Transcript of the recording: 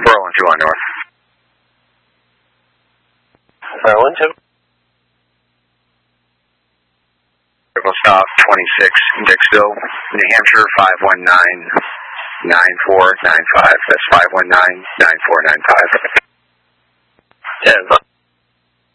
40121 North. 1-2. Stop 26 Dixville, New Hampshire 519-9495. That's 519-9495. 10.